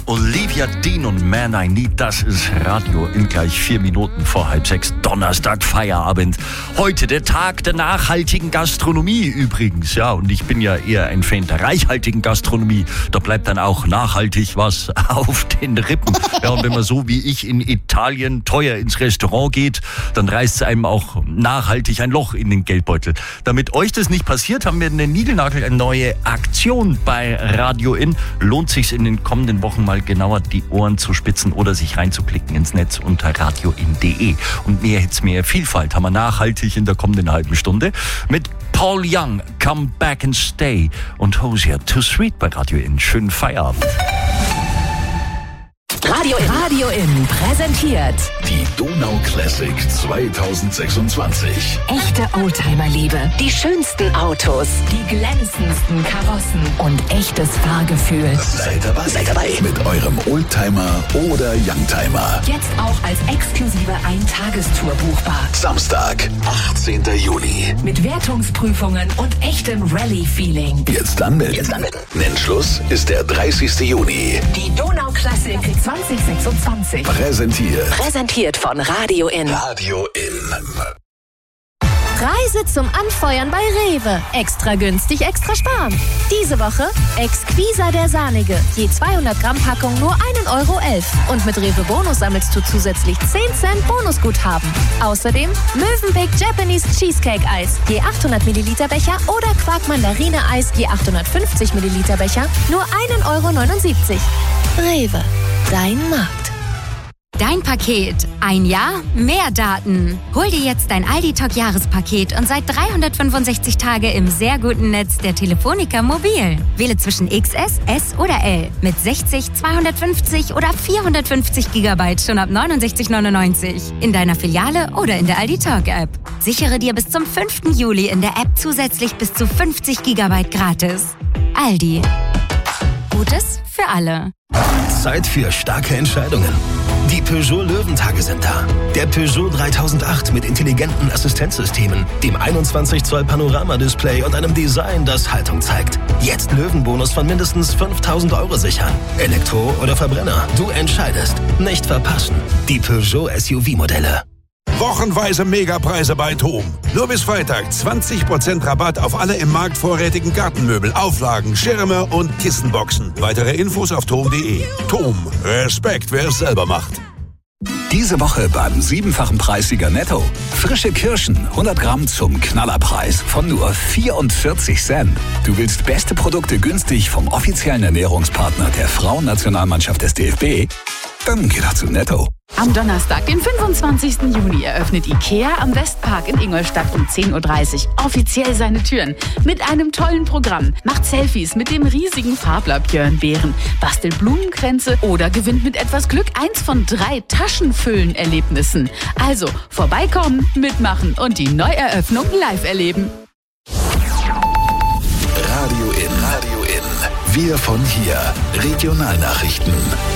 Olivia Dean und Man I Need, das ist Radio in gleich 4 Minuten vor 5:30, Donnerstag, Feierabend. Heute der Tag der nachhaltigen Gastronomie übrigens. Ja, und ich bin ja eher ein Fan der reichhaltigen Gastronomie. Da bleibt dann auch nachhaltig was auf den Rippen. Ja, und wenn man so wie ich in Italien teuer ins Restaurant geht, dann reißt es einem auch nachhaltig ein Loch in den Geldbeutel. Damit euch das nicht passiert, haben wir eine neue Aktion bei Radio In. Lohnt sich in den kommenden Wochen mal genauer die Ohren zu spitzen oder sich reinzuklicken ins Netz unter radioin.de. Und mehr Hits, mehr Vielfalt haben wir nachhaltig in der kommenden halben Stunde mit Paul Young, Come Back and Stay und Hosier, Too Sweet bei Radio In. Schönen Feierabend. Radio In präsentiert die Donau Classic 2026. Echte Oldtimer-Liebe, die schönsten Autos, die glänzendsten Karossen und echtes Fahrgefühl. Seid dabei mit eurem Oldtimer oder Youngtimer. Jetzt auch als exklusive Eintagestour buchbar. Samstag, 18. Juni. Mit Wertungsprüfungen und echtem Rallye-Feeling. Jetzt anmelden. Nennschluss ist der 30. Juni. Die Donau Classic 2026. Präsentiert von Radio In. Radio In. Reise zum Anfeuern bei Rewe. Extra günstig, extra sparen. Diese Woche Exquisa der Sahnige. Je 200 Gramm Packung nur 1,11 €. Und mit Rewe Bonus sammelst du zusätzlich 10 Cent Bonusguthaben. Außerdem Mövenpick Japanese Cheesecake Eis. Je 800 Milliliter Becher oder Quark Mandarine Eis. Je 850 Milliliter Becher nur 1,79 €. Rewe. Dein Markt. Dein Paket. Ein Jahr, mehr Daten. Hol dir jetzt dein Aldi-Talk-Jahrespaket und seit 365 Tage im sehr guten Netz der Telefonica Mobil. Wähle zwischen XS, S oder L mit 60, 250 oder 450 GB schon ab 69,99 € in deiner Filiale oder in der Aldi-Talk-App. Sichere dir bis zum 5. Juli in der App zusätzlich bis zu 50 GB gratis. Aldi. Gutes für alle. Zeit für starke Entscheidungen. Die Peugeot Löwentage sind da. Der Peugeot 3008 mit intelligenten Assistenzsystemen, dem 21 Zoll Panoramadisplay und einem Design, das Haltung zeigt. Jetzt Löwenbonus von mindestens 5.000 € sichern. Elektro oder Verbrenner, du entscheidest. Nicht verpassen. Die Peugeot SUV-Modelle. Wochenweise Megapreise bei TOM. Nur bis Freitag 20% Rabatt auf alle im Markt vorrätigen Gartenmöbel, Auflagen, Schirme und Kissenboxen. Weitere Infos auf tom.de. TOM. Respekt, wer es selber macht. Diese Woche beim 7-fachen Preissieger Netto. Frische Kirschen, 100 Gramm zum Knallerpreis von nur 44 Cent. Du willst beste Produkte günstig vom offiziellen Ernährungspartner der Frauennationalmannschaft des DFB? Dann geh doch zu Netto. Am Donnerstag, den 25. Juni, eröffnet IKEA am Westpark in Ingolstadt um 10:30 Uhr offiziell seine Türen. Mit einem tollen Programm. Macht Selfies mit dem riesigen Farbler Björn Behren, bastelt Blumenkränze oder gewinnt mit etwas Glück 1 von 3 Taschenfüllen-Erlebnissen. Also vorbeikommen, mitmachen und die Neueröffnung live erleben. Radio In. Wir von hier. Regionalnachrichten.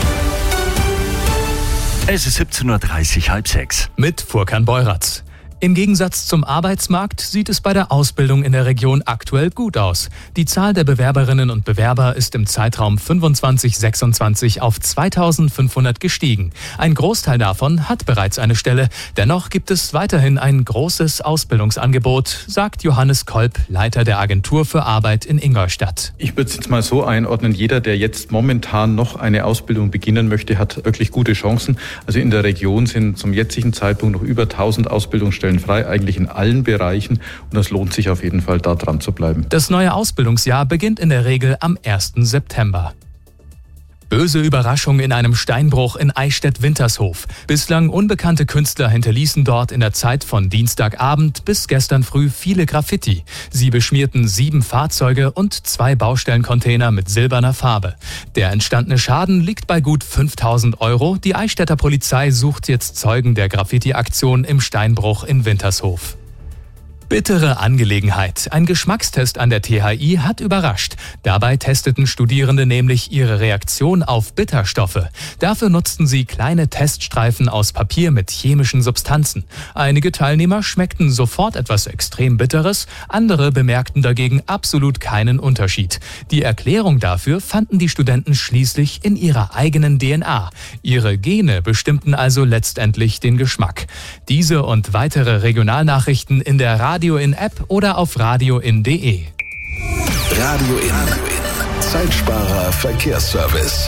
Es ist 17:30 Uhr, 5:30. Mit Furkan Beuratz. Im Gegensatz zum Arbeitsmarkt sieht es bei der Ausbildung in der Region aktuell gut aus. Die Zahl der Bewerberinnen und Bewerber ist im Zeitraum 25-26 auf 2.500 gestiegen. Ein Großteil davon hat bereits eine Stelle. Dennoch gibt es weiterhin ein großes Ausbildungsangebot, sagt Johannes Kolb, Leiter der Agentur für Arbeit in Ingolstadt. Ich würde es jetzt mal so einordnen, jeder, der jetzt momentan noch eine Ausbildung beginnen möchte, hat wirklich gute Chancen. Also in der Region sind zum jetzigen Zeitpunkt noch über 1.000 Ausbildungsstellen frei, eigentlich in allen Bereichen, und es lohnt sich auf jeden Fall, da dran zu bleiben. Das neue Ausbildungsjahr beginnt in der Regel am 1. September. Böse Überraschung in einem Steinbruch in Eichstätt-Wintershof. Bislang unbekannte Künstler hinterließen dort in der Zeit von Dienstagabend bis gestern früh viele Graffiti. Sie beschmierten 7 Fahrzeuge und 2 Baustellencontainer mit silberner Farbe. Der entstandene Schaden liegt bei gut 5.000 €. Die Eichstätter Polizei sucht jetzt Zeugen der Graffiti-Aktion im Steinbruch in Wintershof. Bittere Angelegenheit. Ein Geschmackstest an der THI hat überrascht. Dabei testeten Studierende nämlich ihre Reaktion auf Bitterstoffe. Dafür nutzten sie kleine Teststreifen aus Papier mit chemischen Substanzen. Einige Teilnehmer schmeckten sofort etwas extrem Bitteres, andere bemerkten dagegen absolut keinen Unterschied. Die Erklärung dafür fanden die Studenten schließlich in ihrer eigenen DNA. Ihre Gene bestimmten also letztendlich den Geschmack. Diese und weitere Regionalnachrichten in der Radio in App oder auf radioin.de. Radio in. Zeitsparer Verkehrsservice.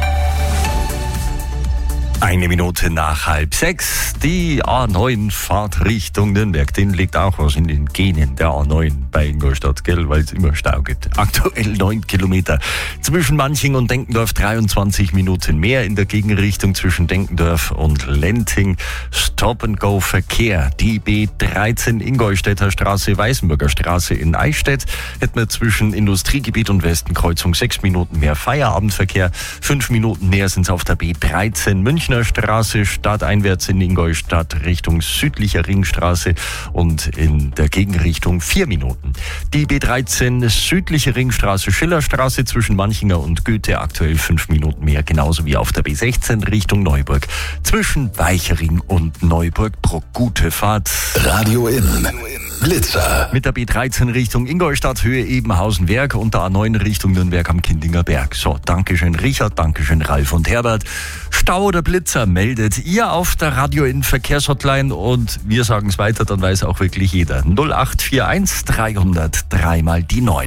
1 Minute nach 5:30. Die A9 Fahrt Richtung Nürnberg. Den liegt auch was in den Genen der A9 bei Ingolstadt, gell, weil es immer Stau gibt. Aktuell 9 Kilometer. Zwischen Manching und Denkendorf 23 Minuten mehr. In der Gegenrichtung zwischen Denkendorf und Lenting. Stop-and-Go-Verkehr. Die B13 Ingolstädter Straße, Weißenburger Straße in Eichstätt. Hätten wir zwischen Industriegebiet und Westenkreuzung 6 Minuten mehr Feierabendverkehr. 5 Minuten mehr sind es auf der B13 Münchner Straße, stadteinwärts in Ingolstadt Richtung südlicher Ringstraße und in der Gegenrichtung 4 Minuten. Die B13 südliche Ringstraße, Schillerstraße zwischen Manchinger und Goethe aktuell 5 Minuten mehr, genauso wie auf der B16 Richtung Neuburg. Zwischen Weichering und Neuburg-Bruck. Gute Fahrt. Radio in. Blitzer. Mit der B13 Richtung Ingolstadt, Höhe Ebenhausen-Werk und der A9 Richtung Nürnberg am Kindinger Berg. So, Dankeschön Richard, Dankeschön Ralf und Herbert. Stau oder Blitzer meldet ihr auf der Radio in Verkehrshotline und wir sagen es weiter, dann weiß auch wirklich jeder. 0841 300 3 die 9.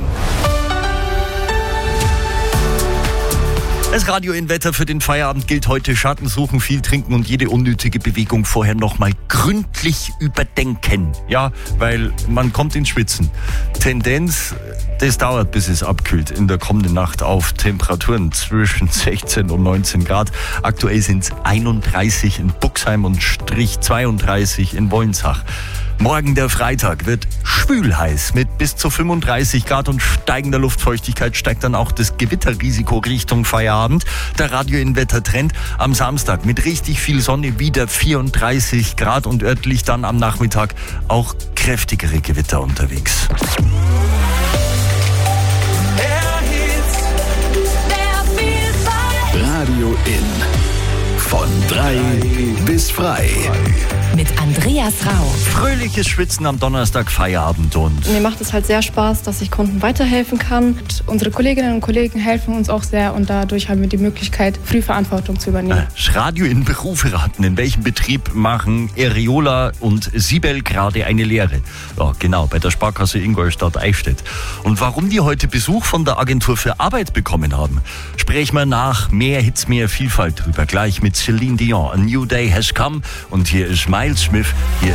Das Radio in Wetter für den Feierabend gilt heute: Schatten suchen, viel trinken und jede unnötige Bewegung vorher nochmal gründlich überdenken. Ja, weil man kommt ins Schwitzen. Tendenz, das dauert, bis es abkühlt. In der kommenden Nacht auf Temperaturen zwischen 16 und 19 Grad. Aktuell sind es 31 in Buxheim und Strich 32 in Wolnsach. Morgen, der Freitag, wird schwülheiß mit bis zu 35 Grad und steigender Luftfeuchtigkeit steigt dann auch das Gewitterrisiko Richtung Feierabend. Der Radio in Wettertrend am Samstag mit richtig viel Sonne wieder 34 Grad und örtlich dann am Nachmittag auch kräftigere Gewitter unterwegs. Radio in. Von 3 bis frei. Mit Andreas Rau. Fröhliches Schwitzen am Donnerstag, Feierabend und... Mir macht es halt sehr Spaß, dass ich Kunden weiterhelfen kann. Und unsere Kolleginnen und Kollegen helfen uns auch sehr und dadurch haben wir die Möglichkeit, früh Verantwortung zu übernehmen. Das Radio in Berufe raten. In welchem Betrieb machen Eriola und Sibel gerade eine Lehre? Ja, genau, bei der Sparkasse Ingolstadt-Eichstätt. Und warum die heute Besuch von der Agentur für Arbeit bekommen haben, sprechen wir nach mehr Hits, mehr Vielfalt drüber. Gleich mit Celine Dion. A New Day Has Come. Und hier ist Miles Smith. Hier